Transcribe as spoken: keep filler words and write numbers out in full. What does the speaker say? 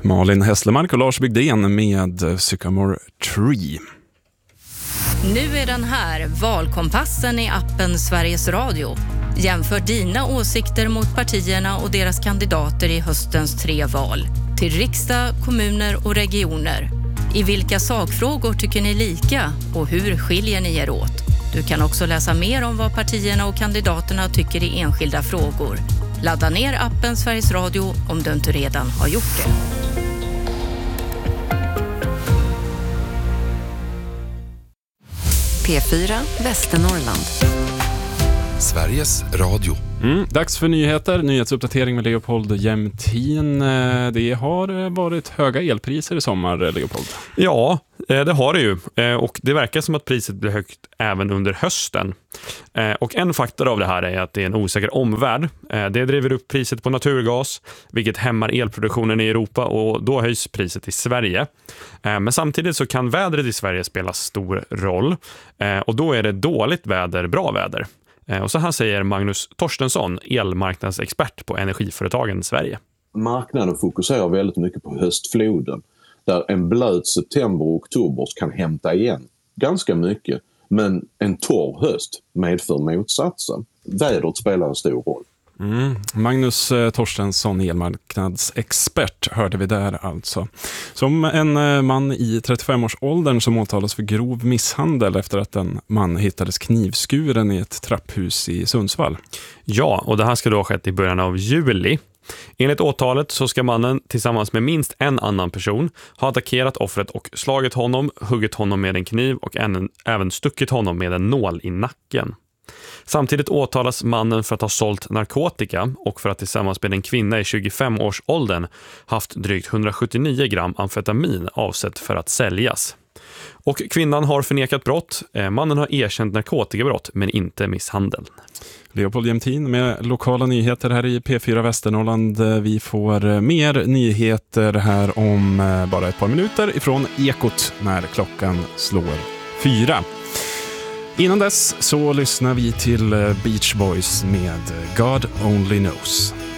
Malin Hässlemark och Lars Bygdén med Sycamore Tree. Nu är den här, valkompassen i appen Sveriges Radio. Jämför dina åsikter mot partierna och deras kandidater i höstens tre val. Till riksdag, kommuner och regioner. I vilka sakfrågor tycker ni lika och hur skiljer ni er åt? Du kan också läsa mer om vad partierna och kandidaterna tycker i enskilda frågor. Ladda ner appen Sveriges Radio om du inte redan har gjort det. P fyra Västernorrland. Sveriges Radio. Mm, dags för nyheter. Nyhetsuppdatering med Leopold Jämtin. Det har varit höga elpriser i sommar, Leopold. Ja, det har det ju. Och det verkar som att priset blir högt även under hösten. Och en faktor av det här är att det är en osäker omvärld. Det driver upp priset på naturgas, vilket hämmar elproduktionen i Europa, och då höjs priset i Sverige. Men samtidigt så kan vädret i Sverige spela stor roll. Och då är det dåligt väder, bra väder. Och så här säger Magnus Torstensson, elmarknadsexpert på Energiföretagen i Sverige. Marknaden fokuserar väldigt mycket på höstfloden, där en blöt september och oktober kan hämta igen ganska mycket, men en torr höst medför motsatsen. Vädret spelar en stor roll. Mm. Magnus Torstensson, elmarknadsexpert, hörde vi där alltså. Som en man i trettiofem-årsåldern som åtalas för grov misshandel efter att en man hittades knivskuren i ett trapphus i Sundsvall. Ja, och det här ska då ha skett i början av juli. Enligt åtalet så ska mannen tillsammans med minst en annan person ha attackerat offret och slagit honom, huggit honom med en kniv och en, även stuckit honom med en nål i nacken. Samtidigt åtalas mannen för att ha sålt narkotika och för att tillsammans med en kvinna i tjugofem-årsåldern haft drygt hundrasjuttionio gram amfetamin avsett för att säljas. Och kvinnan har förnekat brott. Mannen har erkänt narkotikabrott men inte misshandel. Leopold Jämtin med lokala nyheter här i P fyra Västernorrland. Vi får mer nyheter här om bara ett par minuter ifrån Ekot när klockan slår fyra. Innan dess så lyssnar vi till Beach Boys med God Only Knows.